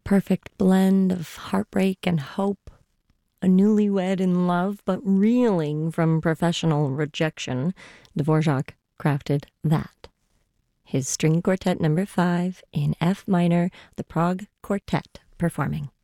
perfect blend of heartbreak and hope, a newlywed in love but reeling from professional rejection, Dvorak crafted that. His String Quartet No. 5 in F minor, the Prague Quartet performing.